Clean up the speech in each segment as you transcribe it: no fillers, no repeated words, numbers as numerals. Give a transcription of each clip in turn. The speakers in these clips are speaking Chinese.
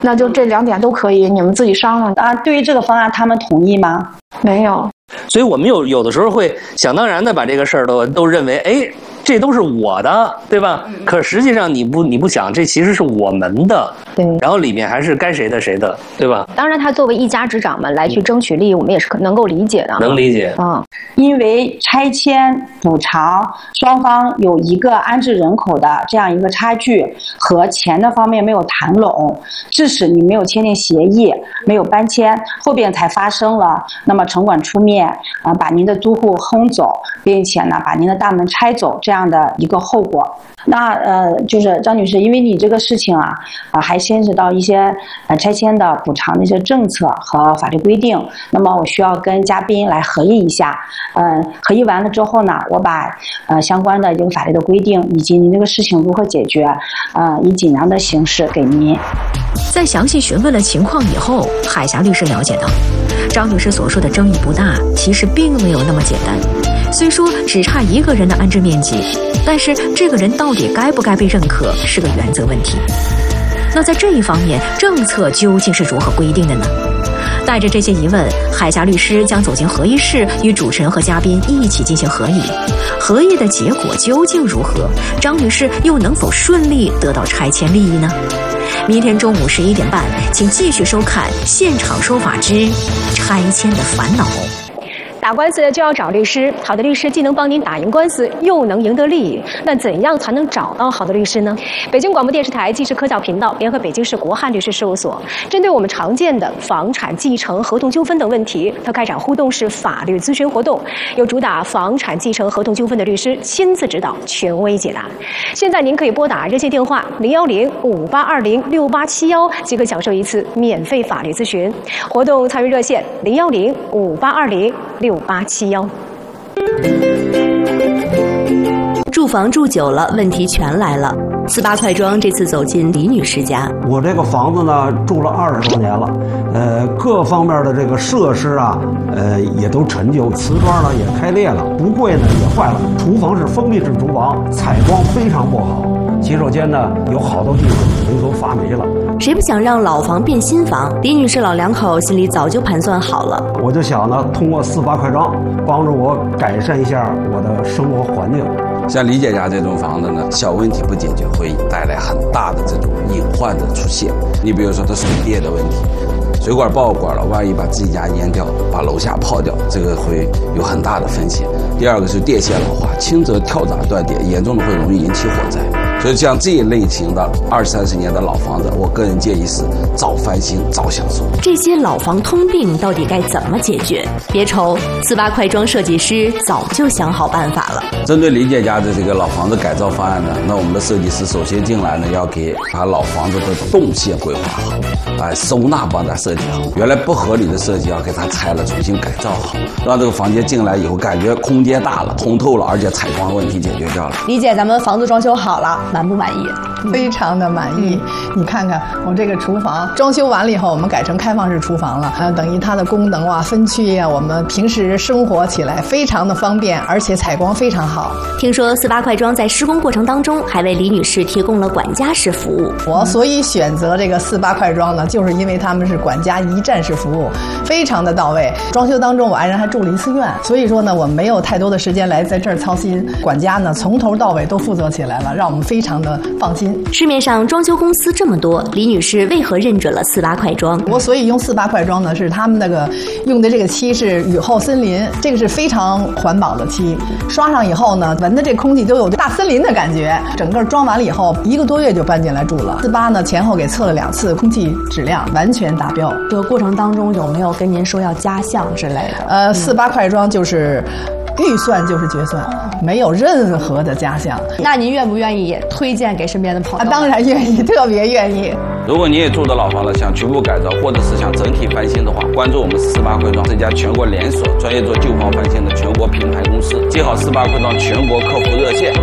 那就这2点都可以，你们自己商量啊。对于这个方案，他们同意吗？ 没有。 所以我们有的时候会想当然的把这个事儿都认为，哎，这都是我的，对吧？可实际上你不想，这其实是我们的， 对。 然后里面还是该谁的谁的，对吧？ 当然，他作为一家之长们来去争取利益，我们也是能够理解的。 能理解。 因为拆迁补偿双方有一个安置人口的这样一个差距和钱的方面没有谈拢，致使你没有签订协议，没有搬迁，后边才发生了。那么城管出面把您的租户轰走，并且呢把您的大门拆走这样的一个后果。那就是张女士，因为你这个事情还牵扯到一些拆迁的补偿的一些政策和法律规定，那么我需要跟嘉宾来合议一下。合议完了之后呢，我把相关的这个法律的规定以及您这个事情如何解决，以尽量的形式给您。 在详细询问了情况以后，海霞律师了解到，张女士所说的争议不大，其实并没有那么简单。虽说只差1个人的安置面积，但是这个人到底该不该被认可是个原则问题。那在这一方面，政策究竟是如何规定的呢？带着这些疑问，海霞律师将走进合议室，与主持人和嘉宾一起进行合议。合议的结果究竟如何？张女士又能否顺利得到拆迁利益呢？明天中午11点半，请继续收看《现场说法之拆迁的烦恼》。 打官司就要找律师，好的律师既能帮您打赢官司，又能赢得利益。那怎样才能找到好的律师呢？北京广播电视台纪实科教频道联合北京市国汉律师事务所，针对我们常见的房产继承、合同纠纷等问题，它开展互动式法律咨询活动，由主打房产继承、合同纠纷的律师亲自指导，权威解答。现在您可以拨打热线电话010-5820-6871，即可享受一次免费法律咨询。活动参与热线010-5820-6871。 住房住久了，问题全来了。48快装这次走进李女士家。 我这个房子呢，住了20多年了，各方面的这个设施也都陈旧，瓷砖呢也开裂了，不柜呢也坏了，厨房是封闭式厨房，采光非常不好，洗手间呢有好多地方灯都发霉了。 谁不想让老房变新房？李女士老两口心里早就盘算好了。 我就想呢，通过48快装帮助我改善一下我的生活环境。 像李姐家这种房子呢，小问题不解决会带来很大的这种隐患的出现。你比如说它水电的问题，水管爆管了，万一把自己家淹掉，把楼下泡掉，这个会有很大的风险。第二个是电线老化，轻则跳闸断电，严重的会容易引起火灾。所以像这一类型的20、30年的老房子，我个人建议是早翻新早享受。 这些老房通病到底该怎么解决？别愁，48快装设计师早就想好办法了。 针对李姐家的这个老房子改造方案呢，那我们的设计师首先进来呢，要给把老房子的动线规划好，收纳帮他设计好，原来不合理的设计要给他拆了，重新改造好，让这个房间进来以后感觉空间大了，通透了，而且采光问题解决掉了。 李姐，咱们房子装修好了，满不满意？ 非常的满意。你看看我这个厨房装修完了以后，我们改成开放式厨房了，等于它的功能分区我们平时生活起来非常的方便，而且采光非常好。 听说48快装在施工过程当中还为李女士提供了管家式服务。 我所以选择这个48快装呢，就是因为他们是管家一站式服务，非常的到位。装修当中我爱人还住了1次院，所以说呢，我没有太多的时间来在这儿操心，管家呢从头到尾都负责起来了，让我们非常的放心。 市面上装修公司这么多，李女士为何认准了48快装？ 我所以用48快装呢，是他们那个用的这个漆是雨后森林，这个是非常环保的漆，刷上以后呢，闻的这空气都有大森林的感觉。整个装完了以后1个多月就搬进来住了。48呢前后给测了2次，空气质量完全达标。 这个过程当中有没有跟您说要加项之类的 ？48快装就是预算就是决算，没有任何的加项。 那您愿不愿意也推荐给身边的朋友？ 当然愿意，特别愿意。 如果你也住的老房子想局部改造，或者是想整体翻新的话，关注我们48快装这家全国连锁专业做旧房翻新的全国品牌公司，记好48快装全国客服热线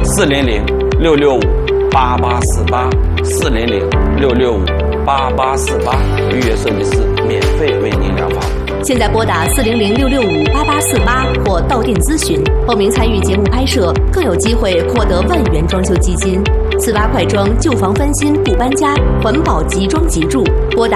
400-665-8848，400-665-8848，预约设计师免费为您量房。 现在拨打400-665-8848或到店咨询，报名参与节目拍摄，更有机会获得万元装修基金。48快装旧房翻新不搬家，环保即装即住，拨打